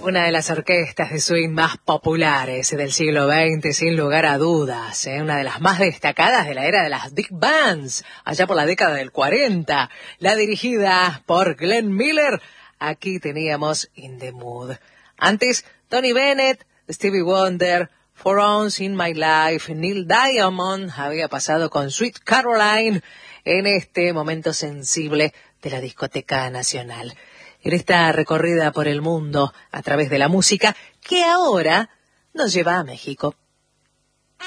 Una de las orquestas de swing más populares del siglo XX, sin lugar a dudas, una de las más destacadas de la era de las big bands, allá por la década del 40, la dirigida por Glenn Miller. Aquí teníamos In the Mood. Antes, Tony Bennett, Stevie Wonder, For Once in My Life, Neil Diamond había pasado con Sweet Caroline en este momento sensible de la discoteca nacional. En esta recorrida por el mundo a través de la música que ahora nos lleva a México.